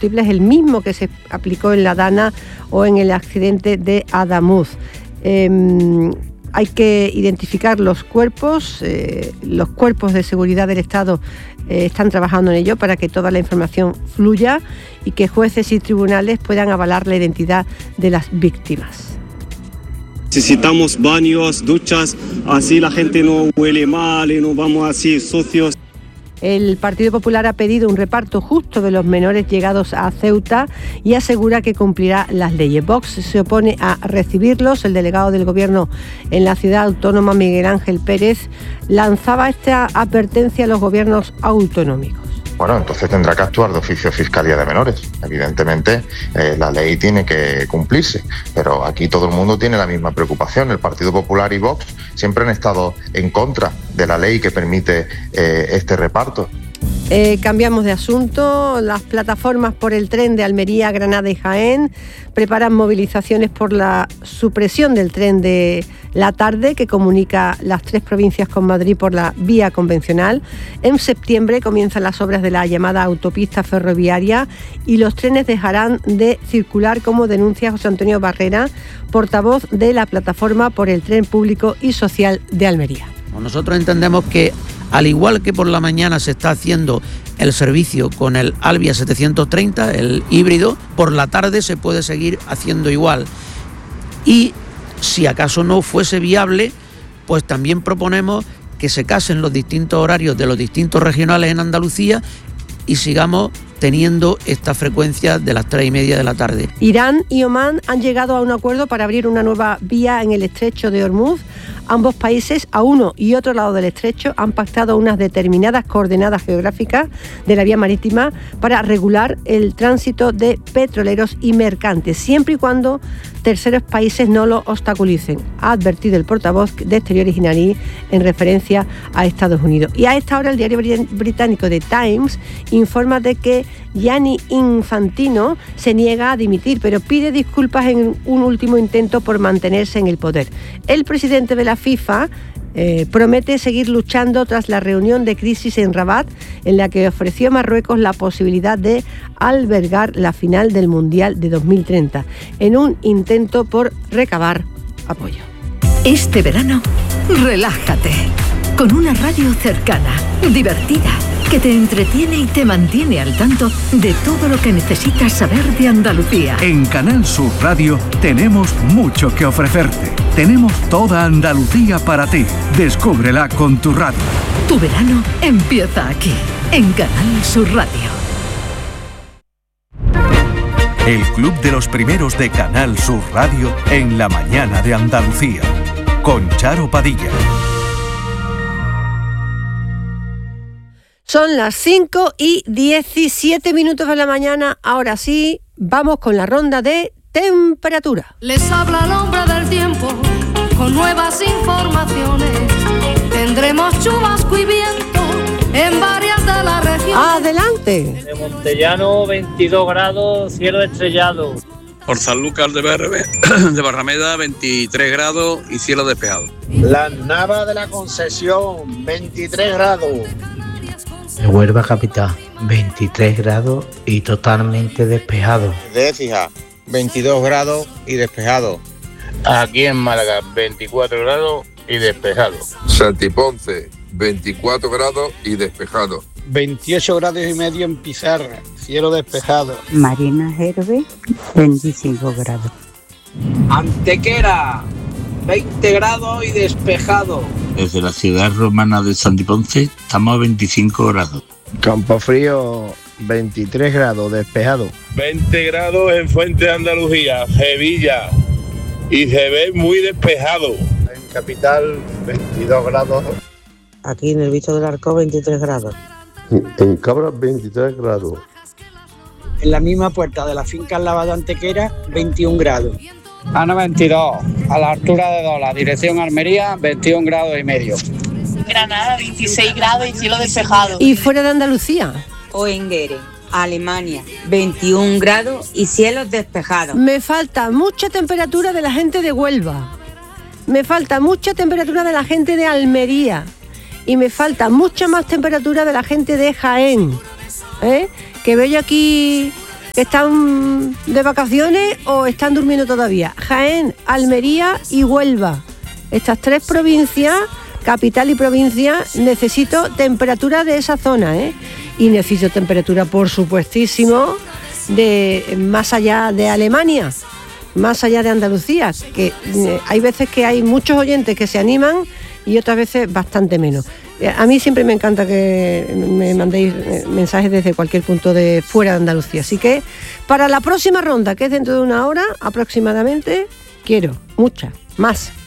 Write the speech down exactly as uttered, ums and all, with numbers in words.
múltiples, el mismo que se aplicó en la Dana o en el accidente de Adamuz. Eh, hay que identificar los cuerpos, eh, los cuerpos de seguridad del Estado eh, están trabajando en ello para que toda la información fluya y que jueces y tribunales puedan avalar la identidad de las víctimas. Necesitamos baños, duchas, así la gente no huele mal y no vamos así sucios. El Partido Popular ha pedido un reparto justo de los menores llegados a Ceuta y asegura que cumplirá las leyes. Vox se opone a recibirlos. El delegado del Gobierno en la ciudad autónoma, Miguel Ángel Pérez, lanzaba esta advertencia a los gobiernos autonómicos. Bueno, entonces tendrá que actuar de oficio Fiscalía de Menores. Evidentemente, eh, la ley tiene que cumplirse, pero aquí todo el mundo tiene la misma preocupación. El Partido Popular y Vox siempre han estado en contra de la ley que permite eh, este reparto. Eh, cambiamos de asunto. Las plataformas por el tren de Almería, Granada y Jaén preparan movilizaciones por la supresión del tren de la tarde que comunica las tres provincias con Madrid por la vía convencional. En septiembre comienzan las obras de la llamada autopista ferroviaria y los trenes dejarán de circular, como denuncia José Antonio Barrera, portavoz de la plataforma por el tren público y social de Almería. Nosotros entendemos que, al igual que por la mañana se está haciendo el servicio con el Alvia setecientos treinta, el híbrido, por la tarde se puede seguir haciendo igual. Y si acaso no fuese viable, pues también proponemos que se casen los distintos horarios de los distintos regionales en Andalucía y sigamos teniendo esta frecuencia de las tres y media de la tarde. Irán y Omán han llegado a un acuerdo para abrir una nueva vía en el estrecho de Hormuz. Ambos países, a uno y otro lado del estrecho, han pactado unas determinadas coordenadas geográficas de la vía marítima para regular el tránsito de petroleros y mercantes, siempre y cuando terceros países no lo obstaculicen, ha advertido el portavoz de Exteriores iraní en referencia a Estados Unidos. Y a esta hora el diario británico The Times informa de que Gianni Infantino se niega a dimitir, pero pide disculpas en un último intento por mantenerse en el poder. El presidente de la FIFA eh, promete seguir luchando tras la reunión de crisis en Rabat, en la que ofreció a Marruecos la posibilidad de albergar la final del Mundial de dos mil treinta, en un intento por recabar apoyo. Este verano, relájate con una radio cercana, divertida, que te entretiene y te mantiene al tanto de todo lo que necesitas saber de Andalucía. En Canal Sur Radio tenemos mucho que ofrecerte. Tenemos toda Andalucía para ti. Descúbrela con tu radio. Tu verano empieza aquí, en Canal Sur Radio. El Club de los Primeros de Canal Sur Radio en la mañana de Andalucía, con Charo Padilla. Son las cinco y diecisiete minutos de la mañana. Ahora sí, vamos con la ronda de temperatura. Les habla el hombre del tiempo con nuevas informaciones. Tendremos chubasco y viento en varias de las regiones. ¡Adelante! De Montellano, veintidós grados, cielo estrellado. Por Sanlúcar de Berbe, de Barrameda, veintitrés grados y cielo despejado. La Nava de la Concesión, veintitrés grados. De Huelva capital, veintitrés grados y totalmente despejado. De Écija, veintidós grados y despejado. Aquí en Málaga, veinticuatro grados y despejado. Santiponce, veinticuatro grados y despejado. veintiocho grados y medio en Pizarra, cielo despejado. Marina Gerbe, veinticinco grados. Antequera, veinte grados y despejado. Desde la ciudad romana de Santiponce estamos a veinticinco grados. Campofrío, veintitrés grados, despejado. veinte grados en Fuente de Andalucía, Sevilla, y se ve muy despejado. En Capital, veintidós grados. Aquí en el Visto del Arco, veintitrés grados. En Cabra, veintitrés grados. En la misma puerta de la finca al lado de Antequera, veintiún grados. Ana veintidós, a la altura de Dola, dirección Almería, veintiún grados y medio. Granada, veintiséis grados y cielo despejado. ¿Y fuera de Andalucía? Oenguere, Alemania, veintiún grados y cielos despejados. Me falta mucha temperatura de la gente de Huelva. Me falta mucha temperatura de la gente de Almería. Y me falta mucha más temperatura de la gente de Jaén. ¿Eh? Que veo aquí que están de vacaciones o están durmiendo todavía. Jaén, Almería y Huelva. Estas tres provincias, capital y provincia, necesito temperatura de esa zona, ¿eh? Y necesito temperatura, por supuestísimo, de más allá de Alemania, más allá de Andalucía, que eh, hay veces que hay muchos oyentes que se animan y otras veces bastante menos. A mí siempre me encanta que me mandéis mensajes desde cualquier punto de fuera de Andalucía. Así que para la próxima ronda, que es dentro de una hora aproximadamente, quiero muchas más.